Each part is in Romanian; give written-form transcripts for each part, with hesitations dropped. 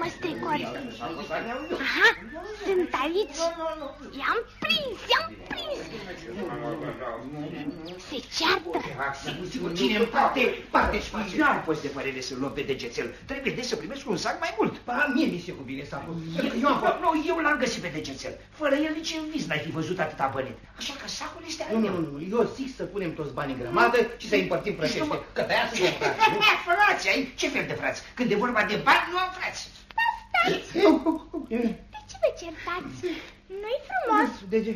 mă strecori. Aha, sunt aici. I-am prins. Se ceartă. Ține în parte și nu poți de părere să-l luăm pe degețel. Trebuie de să primesc un sac mai mult. Mie mi se cuvine sacul. Eu l-am găsit pe degețel. Fără el nici în vis n-ai fi văzut atâta bani. Așa că sacul este al meu. Nu, eu zic să punem toți banii în grămadă și să-i împărțim frățește. Că de-aia suntem frați. Frați, ai? Ce fel de frați? Când e vorba de bani, nu am frați. Stați! De ce vă certați? Nu-i frumos?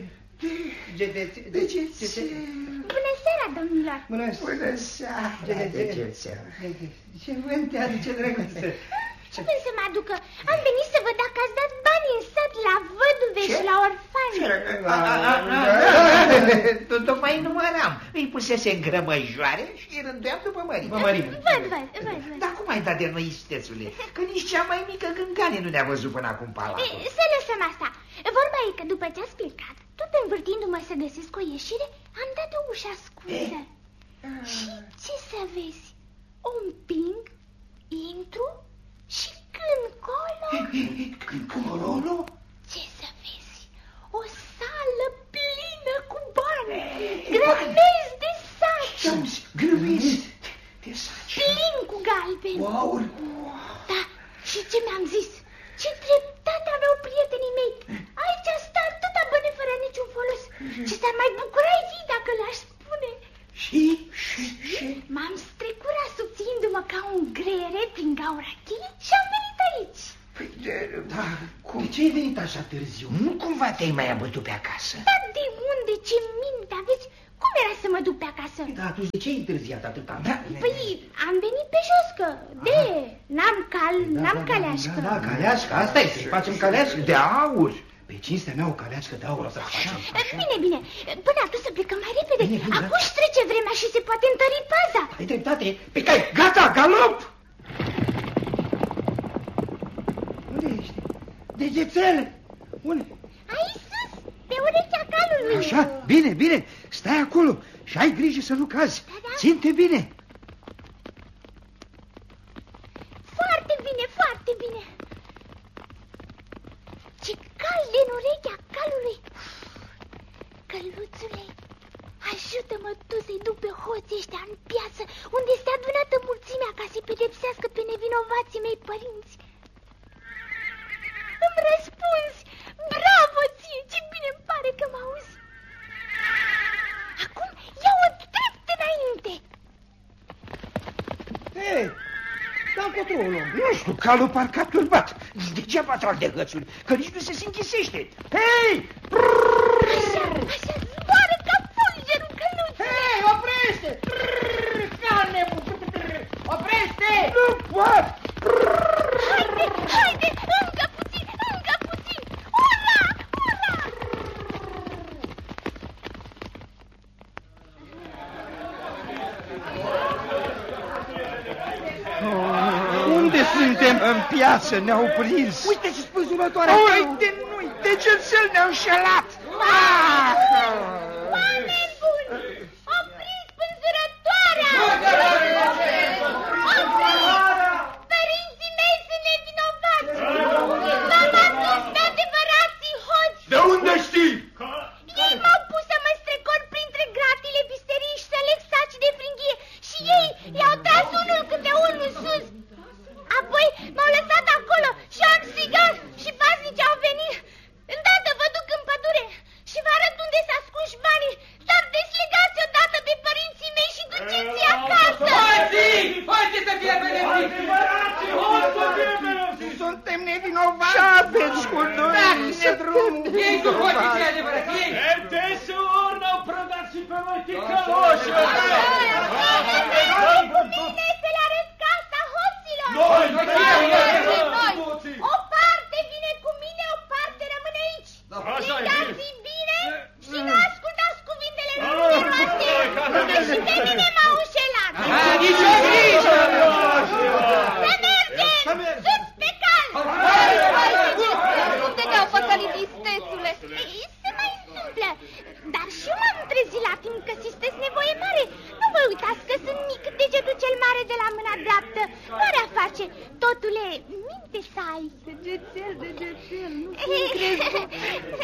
Degețel. Bună seara, domnilor! Bună seara, degețel. Ce vânt te aduce, drăguță? Ce vrei să mă aducă? Am venit să văd dacă ați dat bani în sat la văduve și la orfani. Tocmai număram. Îi pusese în grămăjoare și îi rânduiam după mărime. Văd. Dar cum ai dat de noi, istețule? Că nici cea mai mică gângane nu ne-a văzut până acum palatul. Să lăsăm asta. Vorba e că după ce ați plecat, tot învârtindu-mă să găsesc o ieșire, am dat o ușă ascunsă. Și ce să vezi? O împing, intru și când colo... Ce să vezi? O sală plină cu bani, grămezi de saci. Grămezi de saci. Plin cu galbeni. Wow! Da, și ce mi-am zis? Ce dreptate aveau prietenii mei. Aici stă atâta bani fără niciun folos. Ce s-ar mai bucura ei dacă le-aș spune. Și? M-am strecurat subțindu-mă ca un greiere prin gaura cheii și am venit aici. Da, cum? De ce ai venit așa târziu? Nu cumva te-ai mai abătut pe acasă? Dar de unde? Ce minte aveți? Cum era să mă duc pe acasă? Da, atunci de ce ai întârziat atâta? Păi, am venit pe jos, că n-am caleașcă. Da, caleașcă, asta e, să-i facem caleașcă. De aur. Pe cinstea mea o caleașcă de aur o să facem. Bine, până atunci să plecăm mai repede. Bine, acum își trece vremea și se poate întări paza. Ai dreptate, Pe cai, gata, galop! Unde ești? Degețel! Unde? Aici sus, pe urechea calului. Așa, bine, stai acolo și ai grijă să nu cazi. Da. Ține-te bine. Foarte bine. Ce cald e în urechea calului. Căluțule, ajută-mă tu să-i duc pe hoții ăștia în piață, unde este adunată mulțimea ca să-i pedepsească pe nevinovații mei părinți. Îmi răspunzi! Bravo ție! Ce bine îmi pare că mă auzi! Acum ia-o drept înainte! Hei, dar încotro o luăm. Nu știu, calul parcă a turbat. Degeaba trag de hățuri, că nici nu se închisește. Hei! Așa zboară ca fulgerul căluțului! Hei, oprește! Oprește! Nu pot! Haide, încă puțin! Ura! Unde suntem? În piață ne-au prins. Uite și spânzurătoarea! Uite, nu-i degețel, ne-au înșelat. Oameni buni! Opriți spânzurătoarea! Părinții mei sunt nevinovați! V-am adus pe adevărații hoți! De unde știi? Ei m-au pus să mă strecor printre gratile biserici și să leg saci de fringhie și ei i-au tras unul câte unul sus. Apoi m-au lăsat acolo și am strigat și paznici au venit. Îndată vă duc în pădure și vă arăt unde s-a ascuns banii. Dar deslegați odată de părinții mei și duceți-i acasă. Hoții să fie pedepsiți! Suntem nevinovați! Ce aveți cu noi? Dați-ne drumul! Ei cu hoții cei adevărați! Ei! MTS-uri n-au prădat și pe noi ticăloși! Cu mine să le arăt casa hoților. O parte vine cu mine, o parte rămâne aici. Țigați-i bine și nu ascultați cuvintele numeroase, că și pe mine m-au înșelat. Nici o grijă! Să mergem! Sus pe cal! Cum te dau păcălit, istețule? Se mai întâmplă. Dar și eu m-am trezit la timp că sunteți nevoie mare. Nu vă uitați că sunt mic, degetul cel mare de la mâna dreaptă. Fără a face, totule, minte să ai. Degețel, nu-ți crezi.